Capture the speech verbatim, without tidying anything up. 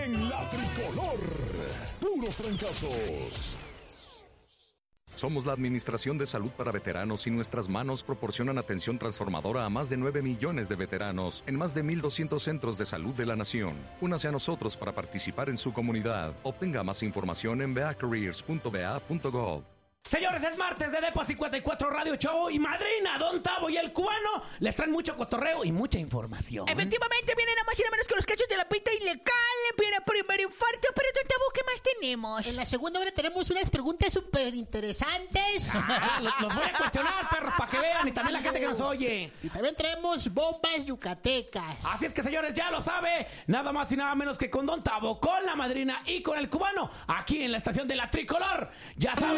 en La Tricolor. Puros trancazos. Somos la Administración de Salud para Veteranos y nuestras manos proporcionan atención transformadora a más de nueve millones de veteranos en más de mil doscientos centros de salud de la nación. Únase a nosotros para participar en su comunidad. Obtenga más información en v a careers punto v a punto gov. Señores, es martes de Depo cincuenta y cuatro Radio Show y Madrina, Don Tavo y el Cubano les traen mucho cotorreo y mucha información. Efectivamente, viene nada más y nada menos que los cachos de la pita ilegal. Viene primer infarto, pero Don Tavo, ¿qué más tenemos? En la segunda hora tenemos unas preguntas súper interesantes. Ah, los, los voy a cuestionar, perros, para que vean, y también la gente que nos oye. Y también traemos bombas yucatecas. Así es que, señores, ya lo sabe, nada más y nada menos que con Don Tavo, con la Madrina y con el Cubano, aquí en la estación de La Tricolor. Ya saben.